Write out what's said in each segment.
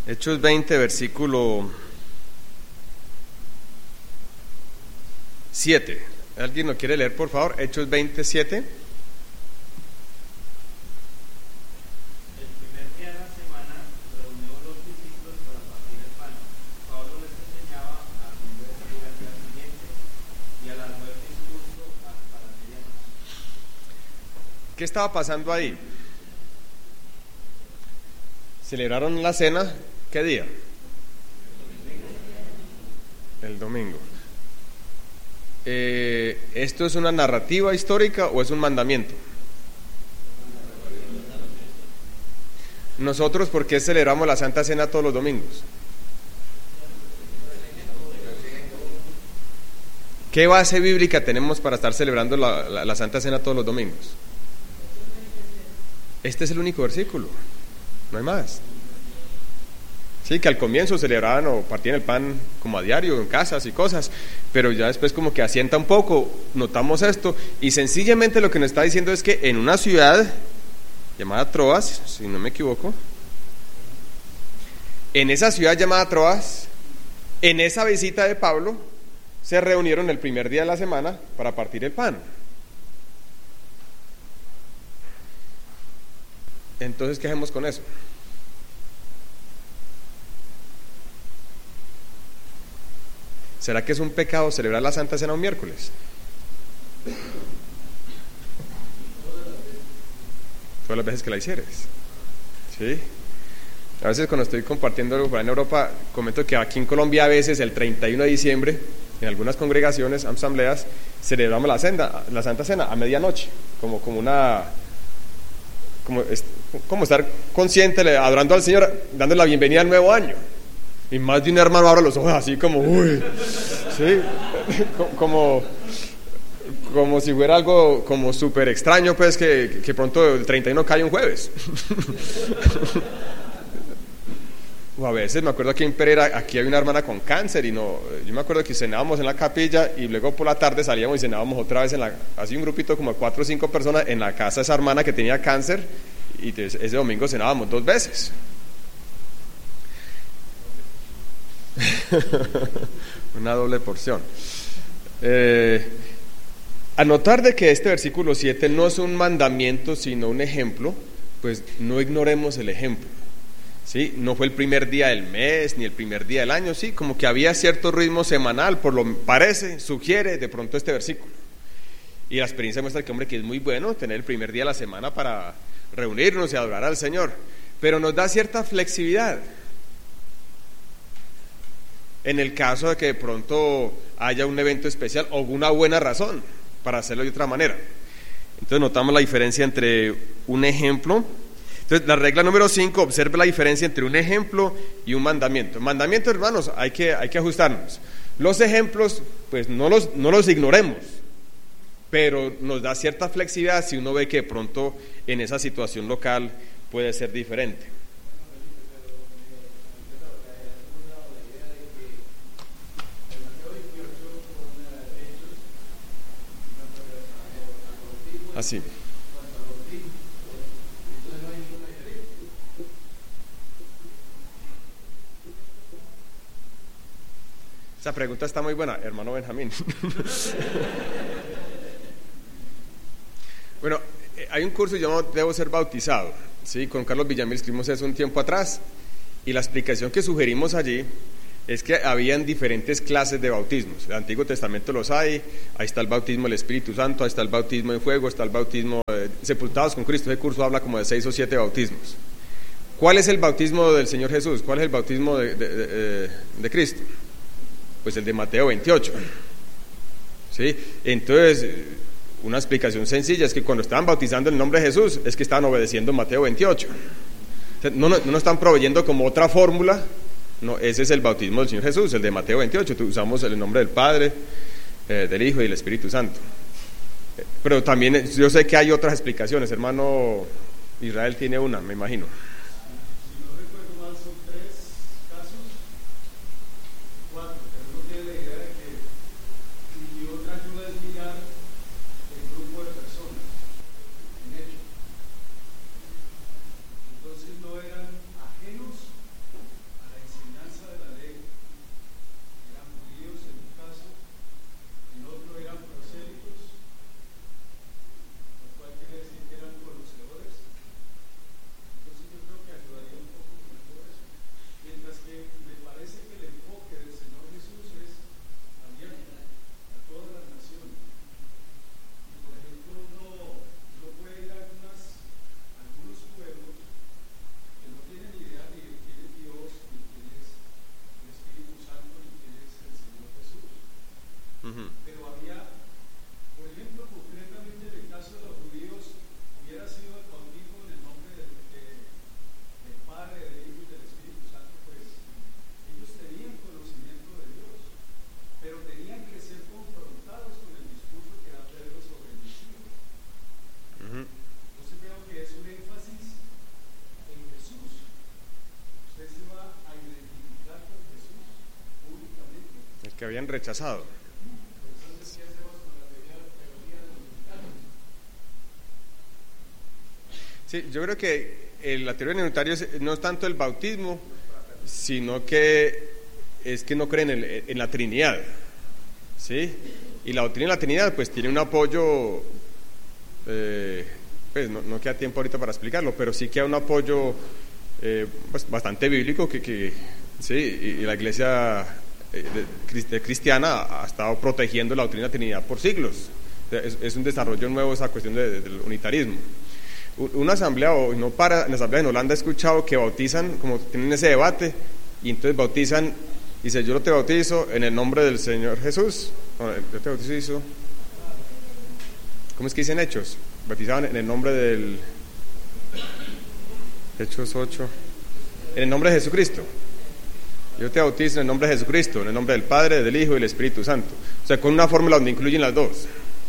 Hechos 20, versículo 7. ¿Alguien lo quiere leer, por favor? Hechos 20, 7. ¿Qué estaba pasando ahí? Celebraron la cena, ¿qué día? El domingo. ¿Esto es una narrativa histórica o es un mandamiento? Nosotros, ¿por qué celebramos la Santa Cena todos los domingos? ¿Qué base bíblica tenemos para estar celebrando la Santa Cena todos los domingos? Este es el único versículo, no hay más. Sí, que al comienzo celebraban o partían el pan como a diario en casas y cosas, pero ya después como que asienta un poco, notamos esto, y sencillamente lo que nos está diciendo es que en una ciudad llamada Troas, si no me equivoco, en esa ciudad llamada Troas, en esa visita de Pablo, se reunieron el primer día de la semana para partir el pan. Entonces, ¿qué hacemos con eso? ¿Será que es un pecado celebrar la Santa Cena un miércoles? Todas las veces que la hicieres. ¿Sí? A veces cuando estoy compartiendo algo por ahí en Europa, comento que aquí en Colombia a veces el 31 de diciembre, en algunas congregaciones, asambleas, celebramos la Santa Cena a medianoche, como estar consciente, adorando al Señor, dándole la bienvenida al nuevo año. Y más de un hermano abre los ojos así como, uy, ¿sí? como si fuera algo como súper extraño, pues, que pronto el 31 cae un jueves. O a veces me acuerdo aquí en Pereira, aquí hay una hermana con cáncer y yo me acuerdo que cenábamos en la capilla y luego por la tarde salíamos y cenábamos otra vez así un grupito como 4 o 5 personas en la casa de esa hermana que tenía cáncer, y ese domingo cenábamos 2 veces. Una doble porción. A notar de que este versículo 7 no es un mandamiento sino un ejemplo, pues no ignoremos el ejemplo. ¿Sí? No fue el primer día del mes ni el primer día del año, sí, como que había cierto ritmo semanal, por lo parece, sugiere de pronto este versículo. Y la experiencia muestra que es muy bueno tener el primer día de la semana para reunirnos y adorar al Señor, pero nos da cierta flexibilidad en el caso de que de pronto haya un evento especial o una buena razón para hacerlo de otra manera. Entonces notamos la diferencia entre un ejemplo. Entonces, la regla número 5, observe la diferencia entre un ejemplo y un mandamiento. Mandamiento, hermanos, hay que ajustarnos. Los ejemplos, pues no los ignoremos, pero nos da cierta flexibilidad si uno ve que de pronto en esa situación local puede ser diferente. Así. Esa pregunta está muy buena, hermano Benjamín. Bueno, hay un curso llamado Debo ser bautizado, ¿sí? Con Carlos Villamil escribimos eso un tiempo atrás, y la explicación que sugerimos allí es que habían diferentes clases de bautismos. En el Antiguo Testamento los hay. Ahí está el bautismo del Espíritu Santo, ahí está el bautismo en fuego, está el bautismo sepultados con Cristo. Ese curso habla como de 6 o 7 bautismos. ¿Cuál es el bautismo del Señor Jesús? ¿Cuál es el bautismo de Cristo? Pues el de Mateo 28. ¿Sí? Entonces, una explicación sencilla es que cuando estaban bautizando en el nombre de Jesús, es que estaban obedeciendo Mateo 28. Entonces, no nos están proveyendo como otra fórmula. No, ese es el bautismo del Señor Jesús, el de Mateo 28. Usamos el nombre del Padre, del Hijo y del Espíritu Santo. Pero también yo sé que hay otras explicaciones. Hermano Israel tiene una, me imagino. Si no recuerdo mal, son 3 casos, 4, pero uno tiene la idea de que y otra ayuda es mirar el grupo de personas en hecho. Entonces no eran ajenos a que habían rechazado. Sí, yo creo que la teoría de unitarios no es tanto el bautismo, sino que es que no creen en la Trinidad, ¿sí? Y la doctrina de la Trinidad pues tiene un apoyo, pues no queda tiempo ahorita para explicarlo, pero sí queda un apoyo pues bastante bíblico que sí, y la iglesia cristiana ha estado protegiendo la doctrina de la Trinidad por siglos. Es un desarrollo nuevo esa cuestión del unitarismo. Una asamblea, o no para, en la asamblea en Holanda he escuchado que bautizan, como tienen ese debate, y entonces bautizan, dice, yo te bautizo en el nombre del Señor Jesús, yo te bautizo, ¿cómo es que dicen Hechos? Bautizaban en el nombre del, Hechos 8, en el nombre de Jesucristo. Yo te bautizo en el nombre de Jesucristo, en el nombre del Padre, del Hijo y del Espíritu Santo. O sea, con una fórmula donde incluyen las dos.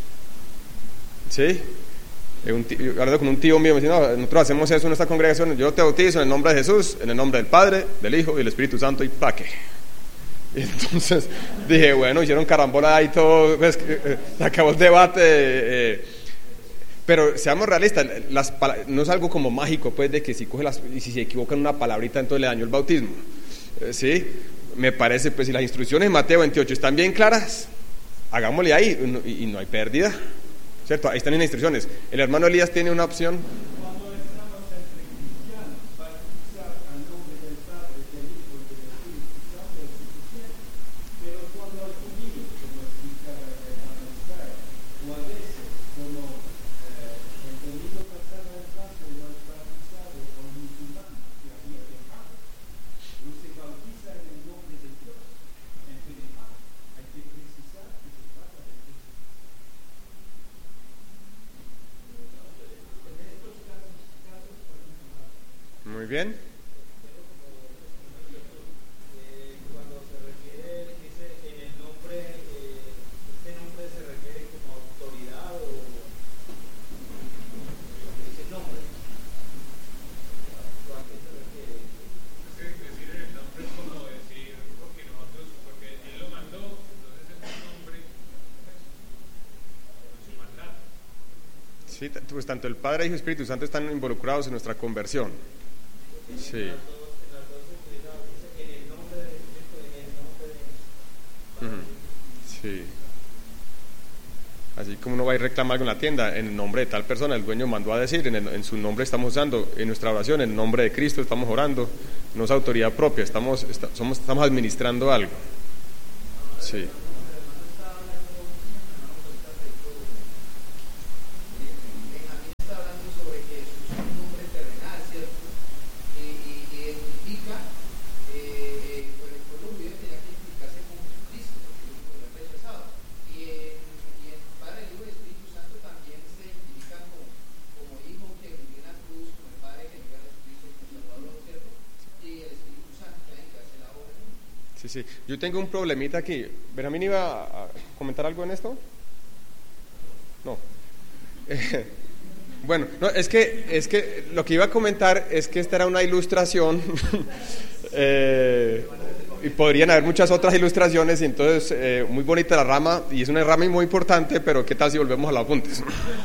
¿Sí? Hablando con un tío mío, me dice, no, nosotros hacemos eso en esta congregación, yo te bautizo en el nombre de Jesús, en el nombre del Padre, del Hijo y del Espíritu Santo, y ¿pa' qué? Y entonces dije, bueno, hicieron carambola ahí todo, pues, se acabó el debate, pero seamos realistas, no es algo como mágico, pues, de que si coge y si se equivoca en una palabrita, entonces le dañó el bautismo, ¿sí? Me parece, pues, si las instrucciones de Mateo 28 están bien claras, hagámosle ahí, y no hay pérdida. ¿Cierto? Ahí están las instrucciones. El hermano Elías tiene una opción. Cuando estamos entre cristianos, bautizar al nombre del Padre, del Hijo y del Espíritu Santo es suficiente. Pero cuando hay judíos, como explica Israel, o a veces como entendido pasar al paso no es bautizado o un musulmán que había dejado, no se bautiza en el nombre de Dios. En general, hay que precisar que se trata de Dios. Muy bien. Cuando se refiere, dice en el nombre, este nombre se refiere como autoridad o dice nombre. ¿A qué se refiere? Decir el nombre es como decir, porque él lo mandó, entonces es un nombre, su mandato. Sí, pues tanto el Padre, Hijo y Espíritu Santo están involucrados en nuestra conversión. Sí. En las dos utilidades dice en el nombre de Cristo, en el nombre de... Sí. Así como uno va y reclama algo en la tienda, en el nombre de tal persona, el dueño mandó a decir, en su nombre estamos usando, en nuestra oración, en el nombre de Cristo estamos orando, no es autoridad propia, estamos administrando algo. Sí. Sí. Yo tengo un problemita aquí. ¿Benjamín iba a comentar algo en esto? No. Bueno, no, es que lo que iba a comentar es que esta era una ilustración y podrían haber muchas otras ilustraciones y entonces muy bonita la rama y es una rama muy importante, pero ¿qué tal si volvemos a los apuntes?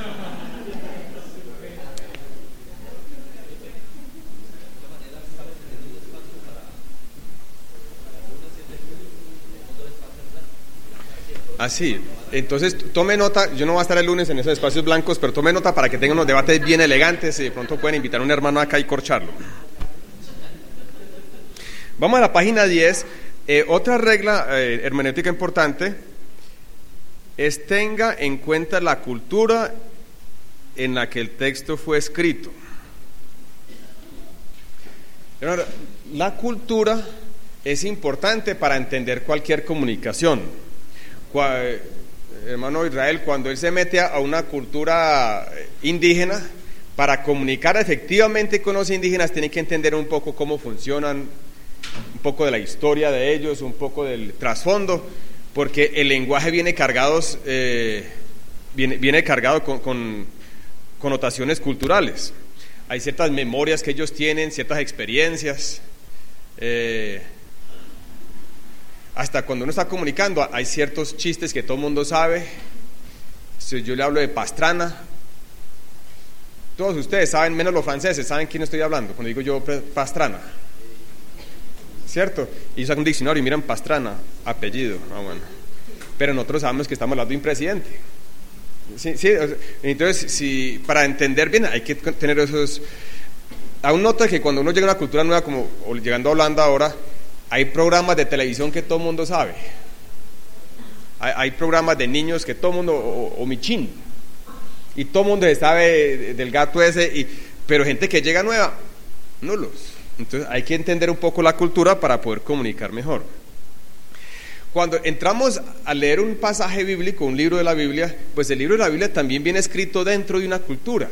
Así, entonces tome nota, yo no voy a estar el lunes en esos espacios blancos, pero tome nota para que tengan unos debates bien elegantes y de pronto pueden invitar a un hermano acá y corcharlo. Vamos a la página 10, otra regla hermenéutica importante es tenga en cuenta la cultura en la que el texto fue escrito. La cultura es importante para entender cualquier comunicación. Hermano Israel, cuando él se mete a una cultura indígena, para comunicar efectivamente con los indígenas tiene que entender un poco cómo funcionan, un poco de la historia de ellos, un poco del trasfondo, porque el lenguaje viene cargado con connotaciones culturales. Hay ciertas memorias que ellos tienen, ciertas experiencias. hasta cuando uno está comunicando, hay ciertos chistes que todo el mundo sabe. Si yo le hablo de Pastrana, todos ustedes saben, menos los franceses, saben quién estoy hablando cuando digo yo Pastrana, ¿cierto? Y sacan un diccionario y miran Pastrana, apellido, bueno. Pero nosotros sabemos que estamos hablando de un presidente. Sí, entonces, para entender bien hay que tener esos. Aún nota que cuando uno llega a una cultura nueva, como llegando a Holanda ahora, hay programas de televisión que todo el mundo sabe. Hay programas de niños que todo el mundo, o Michín, y todo el mundo sabe del gato ese, pero gente que llega nueva, nulos. Entonces hay que entender un poco la cultura para poder comunicar mejor. Cuando entramos a leer un pasaje bíblico, un libro de la Biblia, pues el libro de la Biblia también viene escrito dentro de una cultura.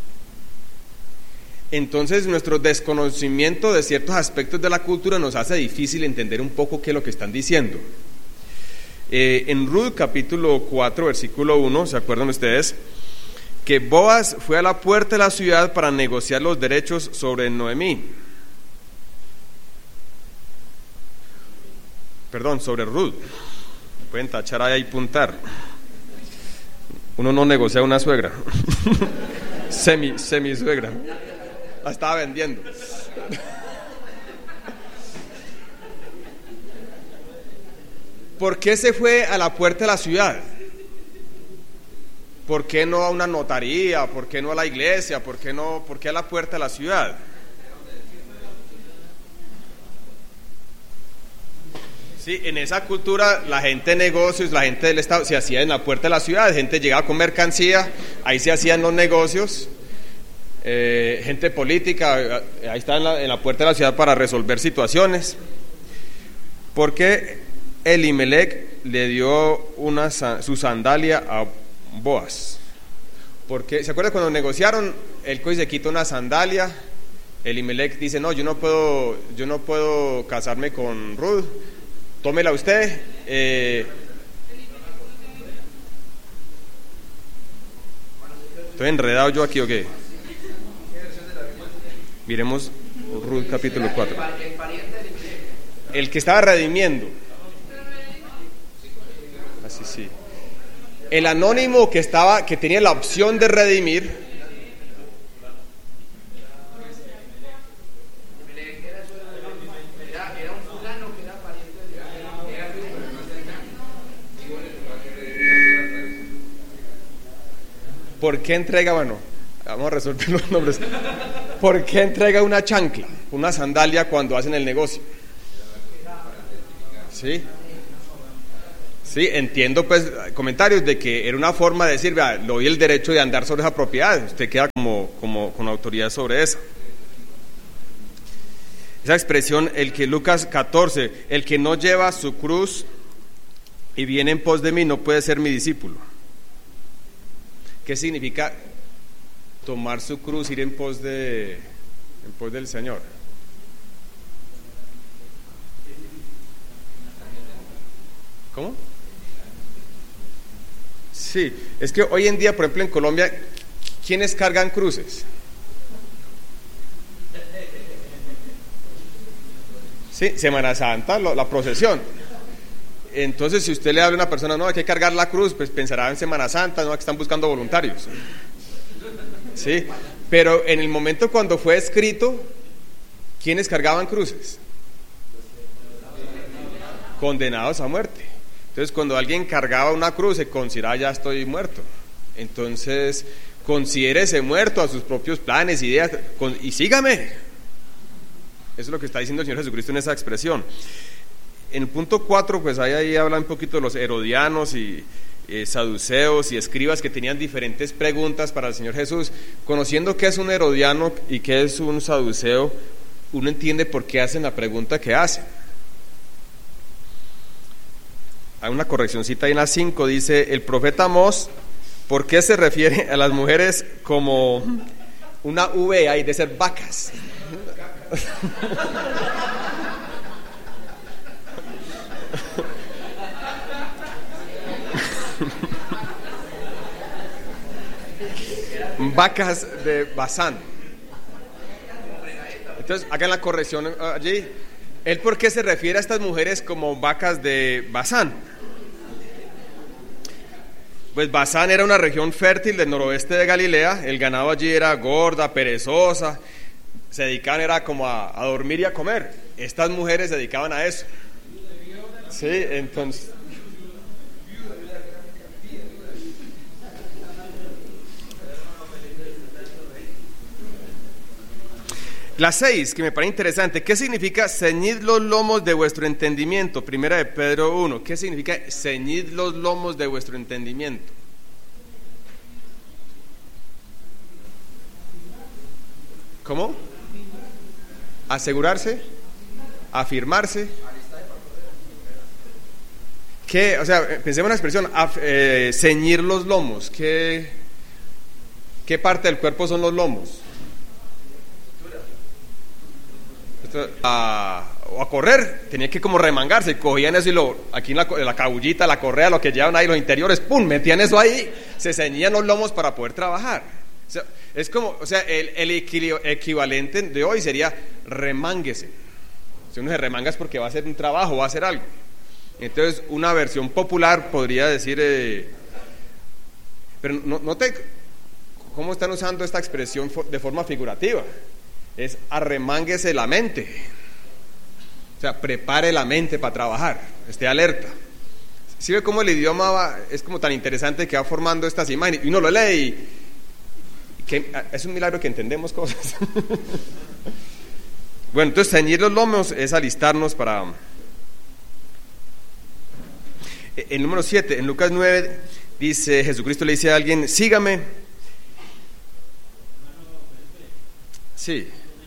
Entonces nuestro desconocimiento de ciertos aspectos de la cultura nos hace difícil entender un poco qué es lo que están diciendo. En Ruth capítulo 4 versículo 1, ¿se acuerdan ustedes? Que Boaz fue a la puerta de la ciudad para negociar los derechos sobre Noemí. Perdón, sobre Ruth. Pueden tachar ahí y puntar. Uno no negocia una suegra. Semi suegra. La estaba vendiendo. ¿Por qué se fue a la puerta de la ciudad? ¿Por qué no a una notaría? ¿Por qué no a la iglesia? ¿Por qué a la puerta de la ciudad? Sí, en esa cultura la gente de negocios, la gente del Estado se hacía en la puerta de la ciudad, gente llegaba con mercancía, ahí se hacían los negocios, gente política, ahí está en la puerta de la ciudad para resolver situaciones. ¿Por qué Elimelech le dio su sandalia a Boaz? Porque, ¿se acuerdan cuando negociaron? Él se quita una sandalia, Elimelech dice, no, yo no puedo casarme con Ruth. Tómela usted. ¿Estoy enredado yo aquí o qué? Miremos Ruth capítulo 4. El que estaba redimiendo. Así sí. El anónimo que tenía la opción de redimir. ¿Por qué entrega, vamos a resolver los nombres? ¿Por qué entrega una chancla, una sandalia cuando hacen el negocio? ¿Sí? Sí, entiendo pues comentarios de que era una forma de decir, vea, le doy el derecho de andar sobre esa propiedad, usted queda como con autoridad sobre esa. Esa expresión, el que Lucas 14, el que no lleva su cruz y viene en pos de mí no puede ser mi discípulo. ¿Qué significa tomar su cruz, ir en pos del Señor? ¿Cómo? Sí, es que hoy en día, por ejemplo, en Colombia, ¿quiénes cargan cruces? Sí, Semana Santa, la procesión. Entonces, si usted le habla a una persona, no, hay que cargar la cruz, pues pensará en Semana Santa, no, que están buscando voluntarios. Sí, pero en el momento cuando fue escrito, ¿quiénes cargaban cruces? Condenados a muerte. Entonces, cuando alguien cargaba una cruz, se consideraba ya estoy muerto. Entonces, considérese muerto a sus propios planes, ideas, y sígame. Eso es lo que está diciendo el Señor Jesucristo en esa expresión. En el punto 4, pues ahí habla un poquito de los herodianos y saduceos y escribas que tenían diferentes preguntas para el Señor Jesús. Conociendo qué es un herodiano y qué es un saduceo, uno entiende por qué hacen la pregunta que hacen. Hay una correccioncita ahí en la 5, dice, el profeta Amós, ¿por qué se refiere a las mujeres como una V ahí de ser vacas? Vacas de Basán. Entonces hagan la corrección allí. ¿Él por qué se refiere a estas mujeres como vacas de Basán? Pues Basán era una región fértil del noroeste de Galilea, el ganado allí era gorda, perezosa, se dedicaban era como a dormir y a comer. Estas mujeres se dedicaban a eso. Sí, entonces... La 6, que me parece interesante, ¿qué significa ceñid los lomos de vuestro entendimiento? Primera de Pedro 1, ¿qué significa ceñid los lomos de vuestro entendimiento? ¿Cómo? Asegurarse, afirmarse. ¿Qué? O sea, pensemos en la expresión, ceñir los lomos. ¿Qué parte del cuerpo son los lomos? O a correr, tenía que como remangarse, y cogían eso y aquí en la cabullita, la correa, lo que llevaban ahí, los interiores, pum, metían eso ahí, se ceñían los lomos para poder trabajar. O sea, es como, o sea, el equivalente de hoy sería remánguese. Si uno se remanga es porque va a hacer un trabajo, va a hacer algo. Entonces, una versión popular podría decir, pero ¿cómo están usando esta expresión de forma figurativa? Es arremánguese la mente. O sea, prepare la mente para trabajar, esté alerta. ¿Sí ve cómo el idioma es como tan interesante que va formando estas imágenes? Y uno lo lee y que es un milagro que entendemos cosas. Bueno, entonces ceñir los lomos es alistarnos para... El número 7, en Lucas 9, dice, Jesucristo le dice a alguien, sígame. Sí.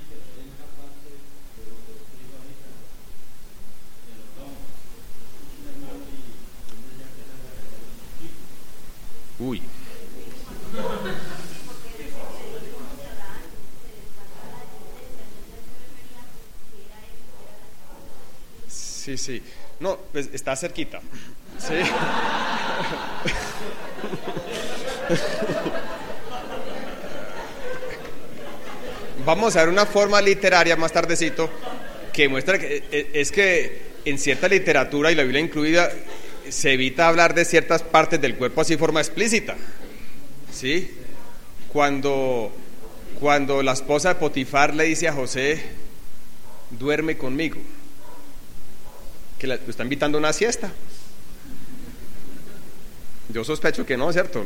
Uy. Sí. No, pues está cerquita. Sí. Vamos a ver una forma literaria más tardecito que muestra que es que en cierta literatura, y la Biblia incluida, se evita hablar de ciertas partes del cuerpo así de forma explícita. ¿Sí? Cuando la esposa de Potifar le dice a José, duerme conmigo, que lo está invitando a una siesta. Yo sospecho que no, ¿cierto?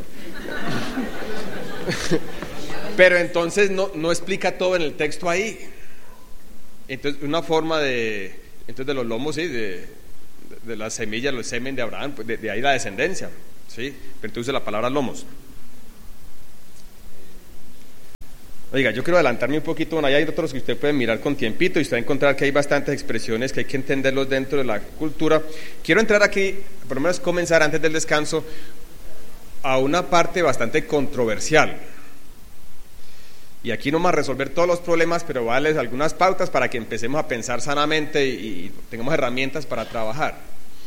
Pero entonces no explica todo en el texto ahí. Entonces, una forma de los lomos, sí, de las semillas, el semen de Abraham, pues de ahí la descendencia, ¿sí? Pero entonces la palabra lomos. Oiga, yo quiero adelantarme un poquito, bueno, ahí hay otros que usted puede mirar con tiempito y usted va a encontrar que hay bastantes expresiones que hay que entenderlos dentro de la cultura. Quiero entrar aquí, por lo menos comenzar antes del descanso, a una parte bastante controversial. Y aquí no más resolver todos los problemas, pero voy a darles algunas pautas para que empecemos a pensar sanamente y tengamos herramientas para trabajar.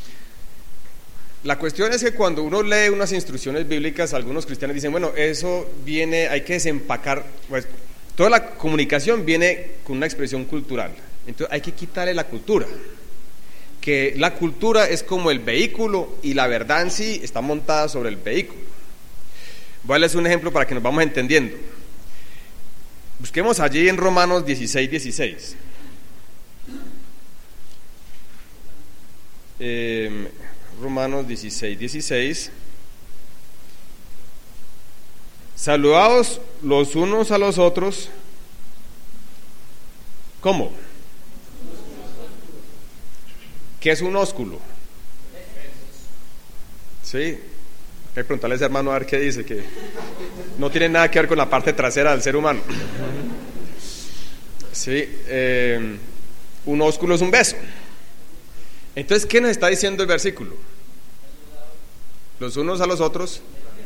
La cuestión es que cuando uno lee unas instrucciones bíblicas, algunos cristianos dicen, bueno, eso viene, hay que desempacar, pues toda la comunicación viene con una expresión cultural, entonces hay que quitarle la cultura, que la cultura es como el vehículo y la verdad en sí está montada sobre el vehículo. Voy a darles un ejemplo para que nos vamos entendiendo. Busquemos allí en Romanos 16:16. Romanos 16:16. Saludaos los unos a los otros. ¿Cómo? ¿Qué es un ósculo? Sí. Hay que preguntarle a ese hermano a ver qué dice, que no tiene nada que ver con la parte trasera del ser humano. Sí. Un ósculo es un beso. Entonces, ¿qué nos está diciendo el versículo? Los unos a los otros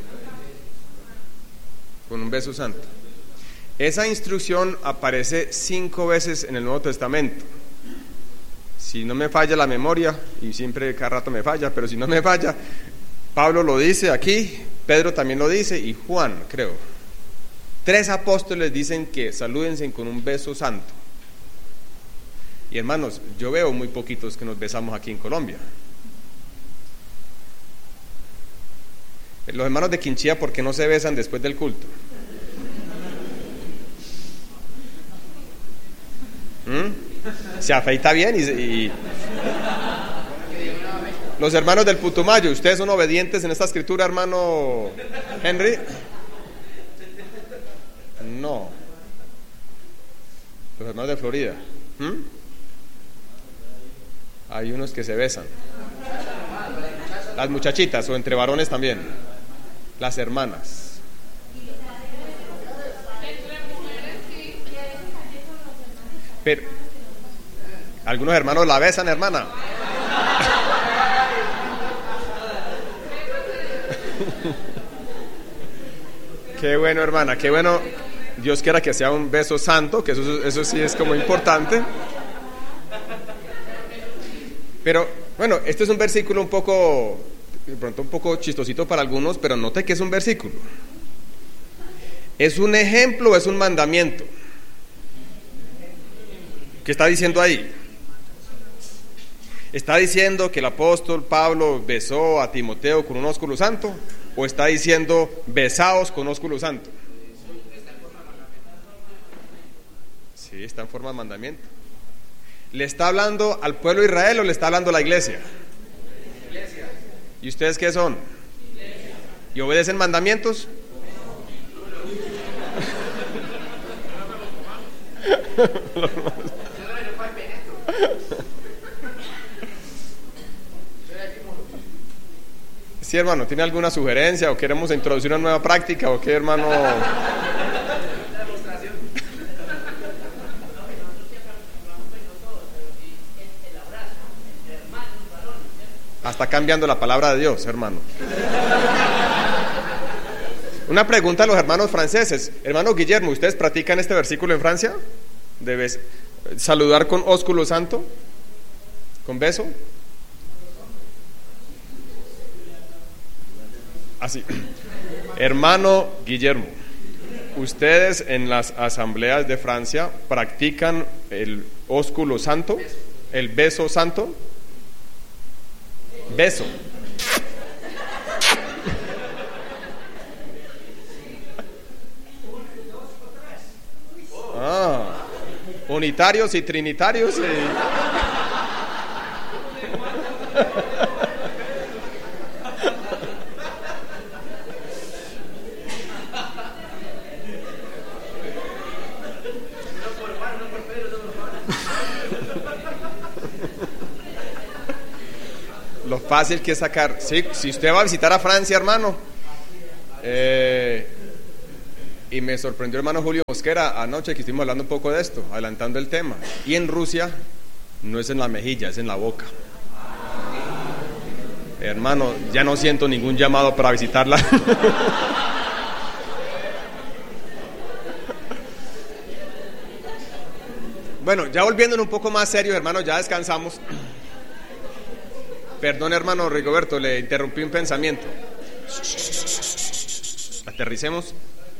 con un beso santo. Esa instrucción aparece 5 veces en el Nuevo Testamento. Si no me falla la memoria, y siempre cada rato me falla, pero si no me falla, Pablo lo dice aquí, Pedro también lo dice, y Juan, creo. 3 apóstoles dicen que salúdense con un beso santo. Y hermanos, yo veo muy poquitos que nos besamos aquí en Colombia. Los hermanos de Quinchía, ¿por qué no se besan después del culto? Se afeita bien y... Los hermanos del Putumayo, ¿ustedes son obedientes en esta escritura, hermano Henry? No. Los hermanos de Florida. Hay unos que se besan. Las muchachitas, o entre varones también. Las hermanas. Pero algunos hermanos la besan, hermana. Qué bueno, hermana, qué bueno. Dios quiera que sea un beso santo, que eso sí es como importante. Pero bueno, este es un versículo un poco, de pronto un poco chistosito para algunos, pero note que es un versículo. ¿Es un ejemplo o es un mandamiento? ¿Qué está diciendo ahí? ¿Está diciendo que el apóstol Pablo besó a Timoteo con un ósculo santo? ¿O está diciendo besaos con ósculo santo? Sí, está en forma de mandamiento. ¿Le está hablando al pueblo de Israel o le está hablando a la iglesia? ¿Y ustedes qué son? ¿Y obedecen mandamientos? Sí, hermano, ¿tiene alguna sugerencia o queremos introducir una nueva práctica o qué, hermano? Está cambiando la palabra de Dios, hermano. Una pregunta a los hermanos franceses. Hermano Guillermo, ¿ustedes practican este versículo en Francia? ¿Debes saludar con ósculo santo? ¿Con beso? Así. Hermano Guillermo, ¿ustedes en las asambleas de Francia practican el ósculo santo? ¿El beso santo? Beso. Unitarios y trinitarios. Lo fácil que es sacar. Sí, si usted va a visitar a Francia, hermano, y me sorprendió hermano Julio Mosquera anoche que estuvimos hablando un poco de esto, adelantando el tema. Y en Rusia no es en la mejilla, es en la boca. Hermano, ya no siento ningún llamado para visitarla. Bueno, ya volviéndonos un poco más serio, hermano, ya descansamos. Perdón, hermano Rigoberto, le interrumpí un pensamiento. Aterricemos.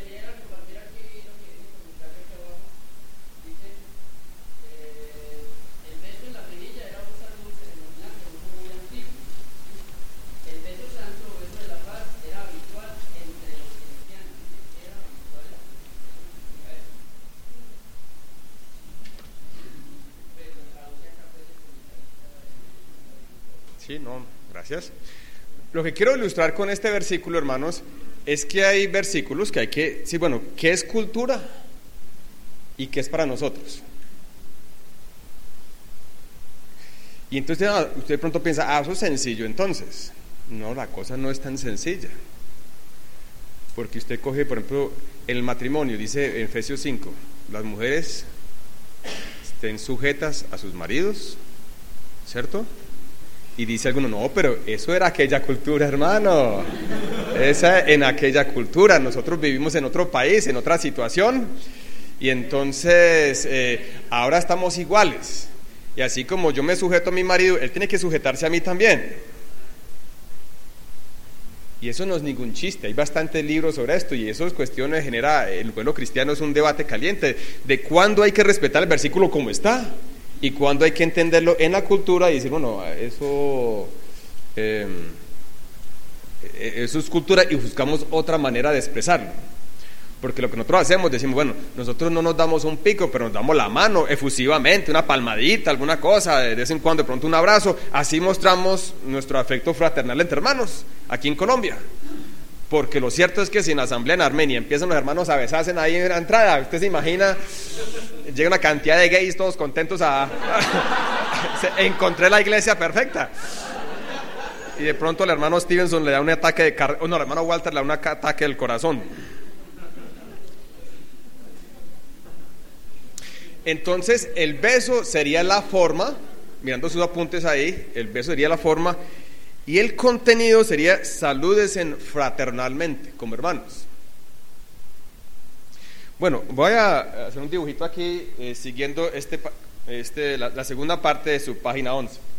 Sí, no, gracias. Lo que quiero ilustrar con este versículo, hermanos, es que hay versículos que hay que, sí, bueno, ¿qué es cultura? ¿Y qué es para nosotros? Y entonces usted de pronto piensa, eso es sencillo entonces. No, la cosa no es tan sencilla. Porque usted coge, por ejemplo, el matrimonio, dice en Efesios 5, las mujeres estén sujetas a sus maridos, ¿cierto? Y dice alguno, no, pero eso era aquella cultura, hermano. En aquella cultura, nosotros vivimos en otro país, en otra situación, y entonces ahora estamos iguales. Y así como yo me sujeto a mi marido, él tiene que sujetarse a mí también. Y eso no es ningún chiste, hay bastantes libros sobre esto, y eso es cuestión de genera, el pueblo cristiano es un debate caliente, de cuándo hay que respetar el versículo como está, y cuándo hay que entenderlo en la cultura y decir, bueno, eso es cultura y buscamos otra manera de expresarlo. Porque lo que nosotros hacemos, decimos, bueno, nosotros no nos damos un pico, pero nos damos la mano efusivamente, una palmadita, alguna cosa, de vez en cuando, de pronto un abrazo. Así mostramos nuestro afecto fraternal entre hermanos, aquí en Colombia. Porque lo cierto es que si en la asamblea en Armenia empiezan los hermanos a besarse ahí en la entrada, usted se imagina, llega una cantidad de gays todos contentos encontré la iglesia perfecta. Y de pronto el hermano Stevenson le da un ataque de el hermano Walter le da un ataque del corazón. Entonces el beso sería la forma, mirando sus apuntes ahí, el beso sería la forma y el contenido sería salúdense fraternalmente como hermanos. Bueno, voy a hacer un dibujito aquí siguiendo la segunda parte de su página 11.